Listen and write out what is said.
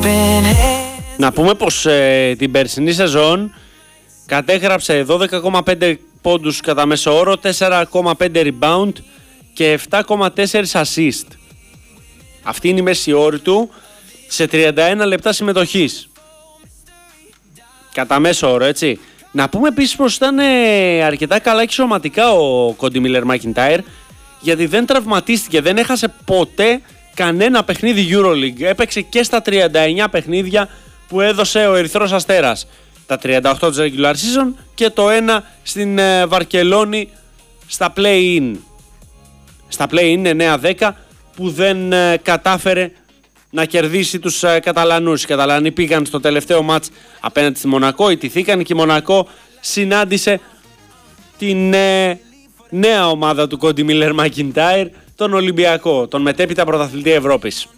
Να πούμε πως την περσινή σεζόν κατέγραψε 12,5 πόντους κατά μέσο όρο, 4,5 rebound και 7,4 assist. Αυτή είναι η μέση όρη του σε 31 λεπτά συμμετοχής. Κατά μέσο όρο, έτσι. Να πούμε επίσης πως ήταν αρκετά καλά και σωματικά ο Κόντι Μίλερ Μακιντάιρ, γιατί δεν τραυματίστηκε, δεν έχασε ποτέ κανένα παιχνίδι EuroLeague. Έπαιξε και στα 39 παιχνίδια που έδωσε ο Ερυθρός Αστέρας. Τα 38 της regular season και το ένα στην Βαρκελόνη στα play-in. Στα play-in είναι 9-10 που δεν κατάφερε να κερδίσει τους Καταλανούς. Οι Καταλανοί πήγαν στο τελευταίο μάτς απέναντι στη Μονακό, ιτηθήκαν και η Μονακό συνάντησε την νέα ομάδα του Κόντι Μίλερ Μακιντάιρ, τον Ολυμπιακό, τον μετέπειτα πρωταθλητή Ευρώπης.